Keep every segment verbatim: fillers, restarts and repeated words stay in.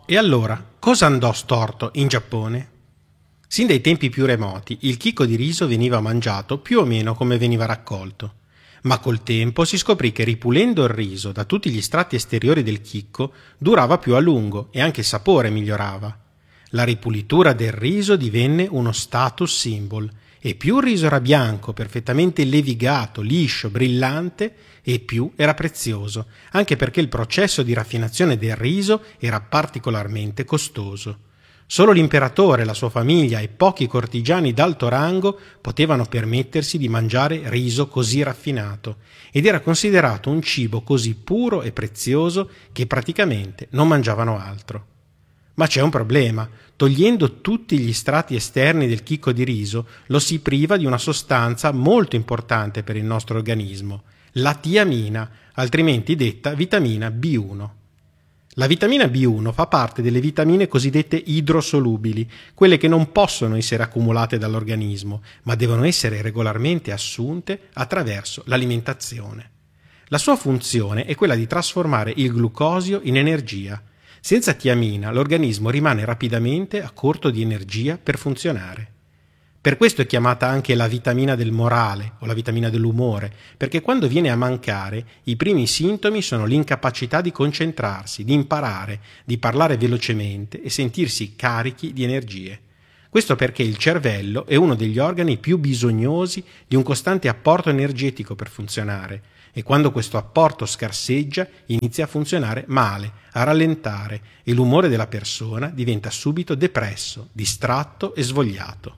E allora, cosa andò storto in Giappone? Sin dai tempi più remoti, il chicco di riso veniva mangiato più o meno come veniva raccolto. Ma col tempo si scoprì che ripulendo il riso da tutti gli strati esteriori del chicco durava più a lungo e anche il sapore migliorava. La ripulitura del riso divenne uno status symbol e più il riso era bianco, perfettamente levigato, liscio, brillante, e più era prezioso, anche perché il processo di raffinazione del riso era particolarmente costoso. Solo l'imperatore, la sua famiglia e pochi cortigiani d'alto rango potevano permettersi di mangiare riso così raffinato ed era considerato un cibo così puro e prezioso che praticamente non mangiavano altro. Ma c'è un problema: togliendo tutti gli strati esterni del chicco di riso lo si priva di una sostanza molto importante per il nostro organismo, la tiamina, altrimenti detta vitamina B uno. La vitamina B uno fa parte delle vitamine cosiddette idrosolubili, quelle che non possono essere accumulate dall'organismo, ma devono essere regolarmente assunte attraverso l'alimentazione. La sua funzione è quella di trasformare il glucosio in energia. Senza tiamina l'organismo rimane rapidamente a corto di energia per funzionare. Per questo è chiamata anche la vitamina del morale o la vitamina dell'umore, perché quando viene a mancare i primi sintomi sono l'incapacità di concentrarsi, di imparare, di parlare velocemente e sentirsi carichi di energie. Questo perché il cervello è uno degli organi più bisognosi di un costante apporto energetico per funzionare e quando questo apporto scarseggia inizia a funzionare male, a rallentare e l'umore della persona diventa subito depresso, distratto e svogliato.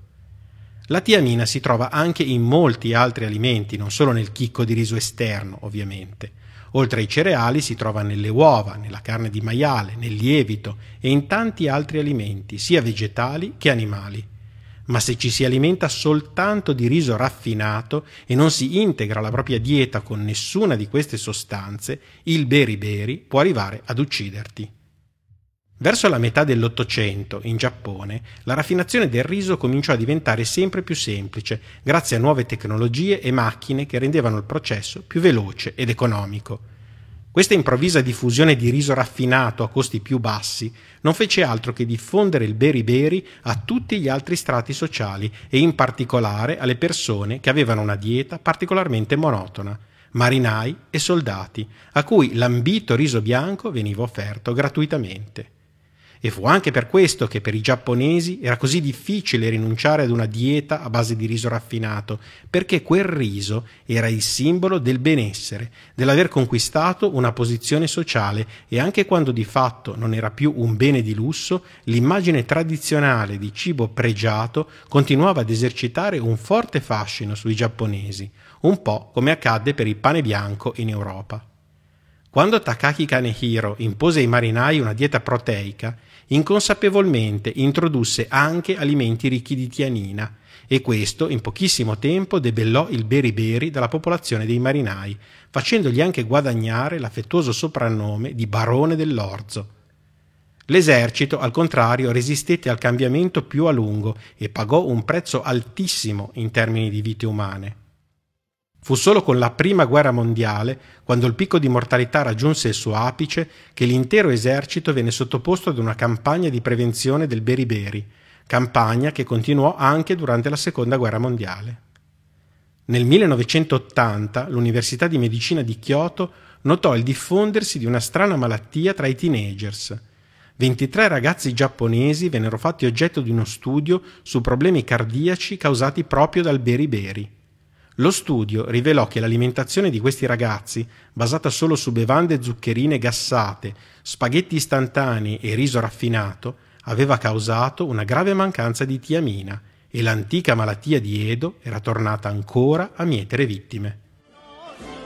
La tiamina si trova anche in molti altri alimenti, non solo nel chicco di riso esterno, ovviamente. Oltre ai cereali si trova nelle uova, nella carne di maiale, nel lievito e in tanti altri alimenti, sia vegetali che animali. Ma se ci si alimenta soltanto di riso raffinato e non si integra la propria dieta con nessuna di queste sostanze, il beriberi può arrivare ad ucciderti. Verso la metà dell'Ottocento, in Giappone, la raffinazione del riso cominciò a diventare sempre più semplice, grazie a nuove tecnologie e macchine che rendevano il processo più veloce ed economico. Questa improvvisa diffusione di riso raffinato a costi più bassi non fece altro che diffondere il beriberi a tutti gli altri strati sociali e in particolare alle persone che avevano una dieta particolarmente monotona, marinai e soldati, a cui l'ambito riso bianco veniva offerto gratuitamente. E fu anche per questo che per i giapponesi era così difficile rinunciare ad una dieta a base di riso raffinato, perché quel riso era il simbolo del benessere, dell'aver conquistato una posizione sociale e anche quando di fatto non era più un bene di lusso, l'immagine tradizionale di cibo pregiato continuava ad esercitare un forte fascino sui giapponesi, un po' come accadde per il pane bianco in Europa. Quando Takaaki Kanehiro impose ai marinai una dieta proteica, inconsapevolmente introdusse anche alimenti ricchi di tianina e questo in pochissimo tempo debellò il beriberi dalla popolazione dei marinai, facendogli anche guadagnare l'affettuoso soprannome di barone dell'orzo. L'esercito, al contrario, resistette al cambiamento più a lungo e pagò un prezzo altissimo in termini di vite umane. Fu solo con la Prima Guerra Mondiale, quando il picco di mortalità raggiunse il suo apice, che l'intero esercito venne sottoposto ad una campagna di prevenzione del beriberi, campagna che continuò anche durante la Seconda Guerra Mondiale. Nel millenovecentottanta l'Università di Medicina di Kyoto notò il diffondersi di una strana malattia tra i teenagers. ventitré ragazzi giapponesi vennero fatti oggetto di uno studio su problemi cardiaci causati proprio dal beriberi. Lo studio rivelò che l'alimentazione di questi ragazzi, basata solo su bevande zuccherine gassate, spaghetti istantanei e riso raffinato, aveva causato una grave mancanza di tiamina e l'antica malattia di Edo era tornata ancora a mietere vittime.